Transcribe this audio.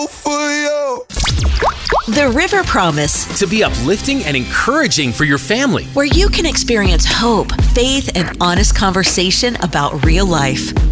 For you. The River Promise, To be uplifting and encouraging for your family. where you can experience hope, faith, and honest conversation about real life.